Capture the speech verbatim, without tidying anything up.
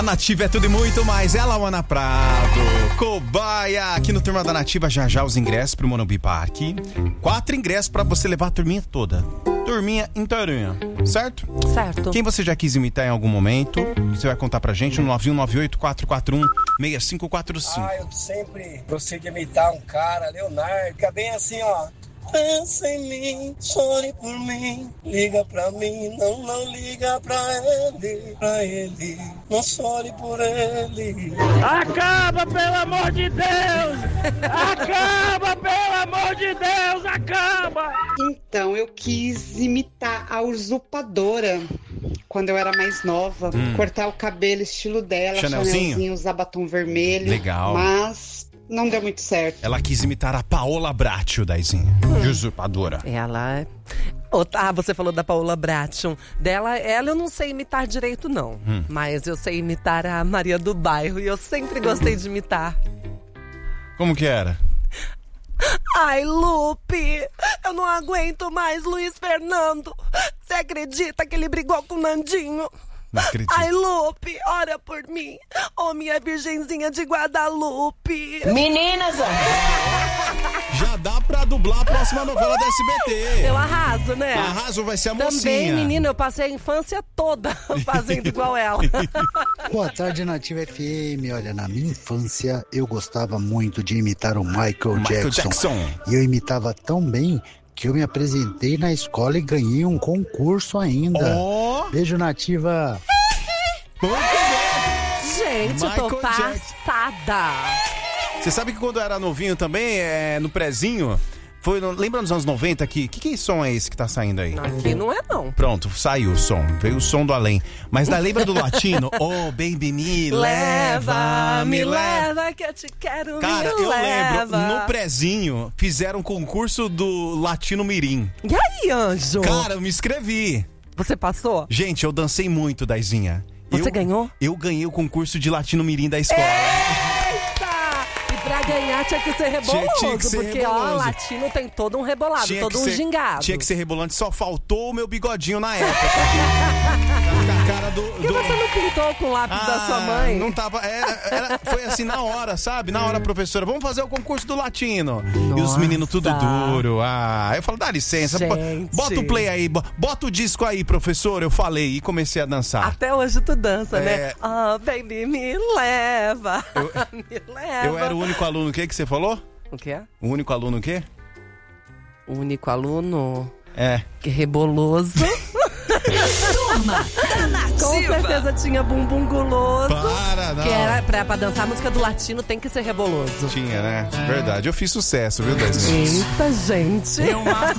A Nativa é tudo e muito mais. Ela, Ana Prado, Cobaia. Aqui no Turma da Nativa, já já os ingressos pro Morumbi Parque. Quatro ingressos pra você levar a turminha toda. Turminha inteirinha, certo? Certo. Quem você já quis imitar em algum momento, você vai contar pra gente no nove um nove oito quatro quatro um seis cinco quatro cinco. Ah, eu sempre gostei de imitar um cara, Leonardo. Fica bem assim, ó. Pensa em mim, chore por mim, liga pra mim, não, não liga pra ele, pra ele, não chore por ele. Acaba, pelo amor de Deus! Acaba, pelo amor de Deus, acaba! Então, eu quis imitar a usurpadora quando eu era mais nova, hum. cortar o cabelo estilo dela, Chanelzinho, Chanelzinho, usar batom vermelho. Legal. Mas não deu muito certo. Ela quis imitar a Paola Bracho, Daizinha. Hum. Usurpadora. Ela... Ah, você falou da Paola Bracho. Dela, ela eu não sei imitar direito, não. Hum. Mas eu sei imitar a Maria do Bairro. E eu sempre gostei de imitar. Como que era? Ai, Lupe, eu não aguento mais Luiz Fernando. Você acredita que ele brigou com o Nandinho? Não acredito. Ai, Lupe, ora por mim. Ô, oh, minha virgenzinha de Guadalupe. Meninas, já dá pra dublar a próxima novela da S B T. Eu arraso, né? Arraso, vai ser a mocinha. Também, menina, eu passei a infância toda fazendo igual ela. Boa tarde, Nativa F M. Olha, na minha infância, eu gostava muito de imitar o Michael, Michael Jackson. Jackson. E eu imitava tão bem que eu me apresentei na escola e ganhei um concurso ainda. Oh. Beijo, Nativa. Gente, Michael eu tô passada. Você sabe que quando eu era novinho também, é, no prezinho, foi, lembra nos anos noventa aqui? Que, que som é esse que tá saindo aí? Aqui não é não. Pronto, saiu o som, veio o som do além. Mas da lembra do latino? Oh, baby, me leva, me leva, leva que eu te quero, cara, me eu leva. lembro, no prezinho, fizeram um concurso do Latino Mirim. E aí, anjo? Cara, eu me inscrevi. Você passou? Gente, eu dancei muito, Daizinha. Você eu, ganhou? Eu ganhei o concurso de Latino Mirim da escola. Eita! E pra ganhar tinha que ser reboloso, tinha, tinha que ser porque reboloso. Ó, latino tem todo um rebolado, tinha todo um ser, gingado. Tinha que ser rebolante, só faltou o meu bigodinho na época. A cara do, Por que do... você não pintou com o lápis ah, da sua mãe? Não tava, era, era, foi assim na hora, sabe? Na hora, professora, vamos fazer o concurso do latino. Nossa. E os meninos tudo duro. Ah, eu falo, dá licença, gente. Bota o play aí, bota o disco aí, professor. Eu falei e comecei a dançar. Até hoje tu dança, é... né? Ah, oh, baby, me leva, eu, me leva. Eu era o único aluno, o que que você falou? O quê? O único aluno o quê? O único aluno... É. Que reboloso. Turma da Nativa. Com certeza tinha bumbum guloso. Para, não. Que era pra, pra dançar a música do latino tem que ser reboloso. Tinha, né? Verdade. Eu fiz sucesso, viu, Daizinha? Eita, gente.